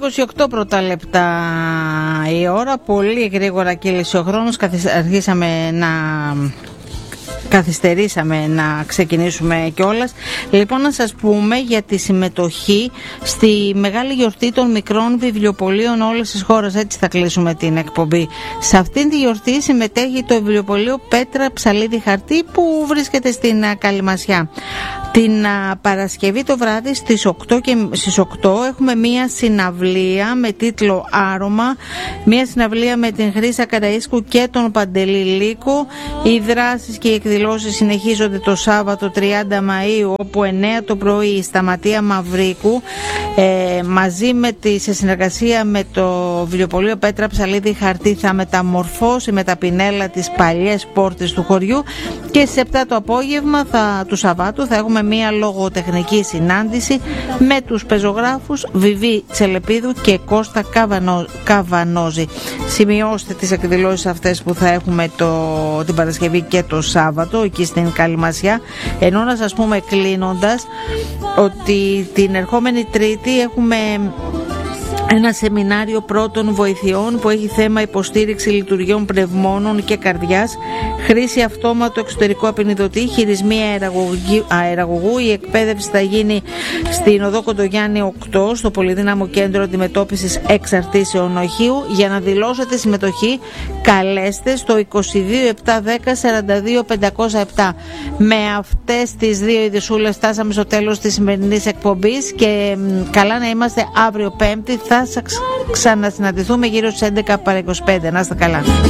28 πρώτα λεπτά η ώρα. Πολύ γρήγορα κύλησε ο χρόνος. Καθυστερήσαμε να ξεκινήσουμε κιόλας. Λοιπόν, να σας πούμε για τη συμμετοχή στη μεγάλη γιορτή των μικρών βιβλιοπωλείων όλες τις χώρες. Έτσι θα κλείσουμε την εκπομπή. Σε αυτήν τη γιορτή συμμετέχει το βιβλιοπωλείο Πέτρα Ψαλίδη Χαρτί που βρίσκεται στην Καλυμασιά. Την Παρασκευή το βράδυ στις 8 έχουμε μία συναυλία με τίτλο Άρωμα, μία συναυλία με την Χρύσα Καραΐσκου και τον Παντελή Λύκο. Οι δράσεις και οι εκδηλώσεις συνεχίζονται το Σάββατο 30 Μαΐου, όπου 9 το πρωί η Σταματία Μαυρίκου σε συνεργασία με το βιβλιοπωλείο Πέτρα Ψαλίδη Χαρτί θα μεταμορφώσει με τα πινέλα τις παλιές πόρτες του χωριού, και στις 7 το απόγευμα του Σαββάτου θα έχουμε μία λογοτεχνική συνάντηση με τους πεζογράφους Βιβί Τσελεπίδου και Κώστα Καβανόζη. Σημειώστε τις εκδηλώσεις αυτές που θα έχουμε την Παρασκευή και το Σάββατο εκεί στην Καλυμασιά. Ενώ να σας πούμε κλείνοντας ότι την ερχόμενη Τρίτη έχουμε ένα σεμινάριο πρώτων βοηθειών που έχει θέμα υποστήριξη λειτουργιών πνευμόνων και καρδιάς, χρήση αυτόματο εξωτερικού απεινιδωτή, χειρισμοί αεραγωγού. Η εκπαίδευση θα γίνει στην Οδό Κοντογιάννη 8 στο Πολυδύναμο Κέντρο Αντιμετώπισης Εξαρτήσεων Οχείου. Για να δηλώσετε συμμετοχή καλέστε στο 22 710 42 507. Με αυτές τις δύο ειδισούλες φτάσαμε στο τέλος της σημερινής εκπομπής και καλά να είμαστε αύριο Πέμπτη. Θα ξανασυναντηθούμε γύρω στις 11 παρά 25. Να είστε καλά.